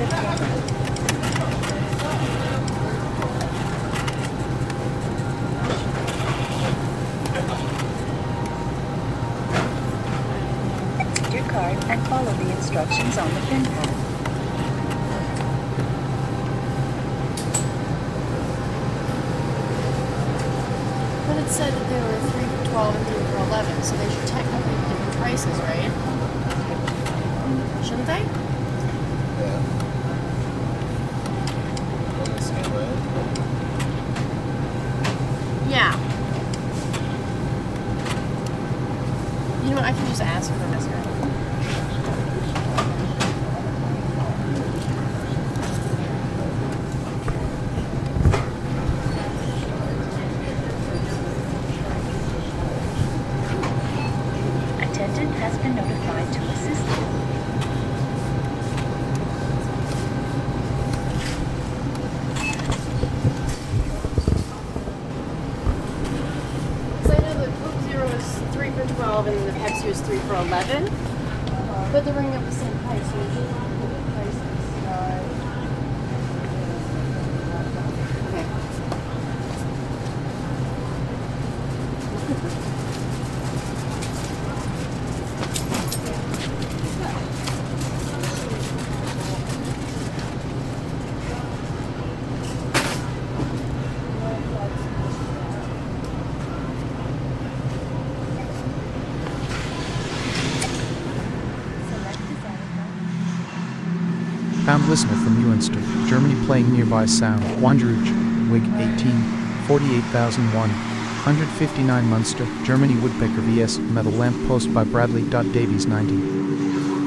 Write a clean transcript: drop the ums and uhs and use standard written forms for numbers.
Your card and follow the instructions on the pin pad. But it said that they were 3 for 12 and 3 for 11, so they should technically be different prices, right? Shouldn't they? Yeah. Going the same way? Yeah. You know what? I can just ask for this guy. Attendant has been notified to assist you. So I know the Coke Zero is 3 for 12 and the Pepsi is 3 for 11. But they're bringing up the same price, so they should not be different prices. Okay. Found listener from Münster, Germany playing nearby sound. Wanderuch, Wig 18, 48,001, 159 Munster, Germany Woodpecker vs. Metal Lamp Post by Bradley. Davies 90.